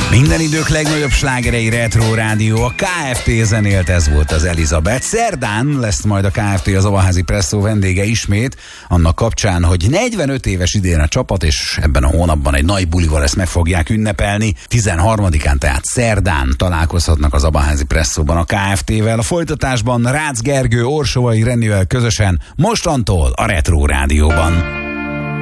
Minden idők legnagyobb slágerei Retro Rádió, a KFT zenélt, ez volt az Elizabeth. Szerdán lesz majd a KFT az Abaházi Presszó vendége ismét, annak kapcsán, hogy 45 éves idén a csapat, és ebben a hónapban egy nagy bulival ezt meg fogják ünnepelni. 13-án, tehát szerdán találkozhatnak az Abaházi Presszóban a KFT-vel. A folytatásban Rácz Gergő, Orsovai Rennivel közösen mostantól a Retro Rádióban.